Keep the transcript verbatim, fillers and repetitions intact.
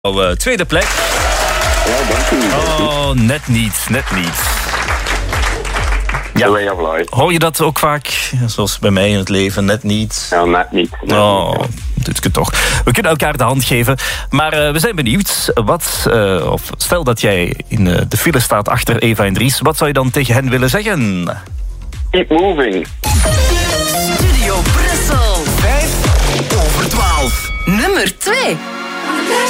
Oh, uh, tweede plek. Ja, dank u. Oh, net niet, net niet. Ja. Ja, hoor je dat ook vaak? Zoals bij mij in het leven, net niet. Ja, net niet. Net oh, niet, ja. doet het toch. We kunnen elkaar de hand geven. Maar uh, we zijn benieuwd. Wat, uh, of stel dat jij in uh, de file staat achter Eva en Dries. Wat zou je dan tegen hen willen zeggen? Keep moving. Studio Brussel. vijf over twaalf. Nummer twee.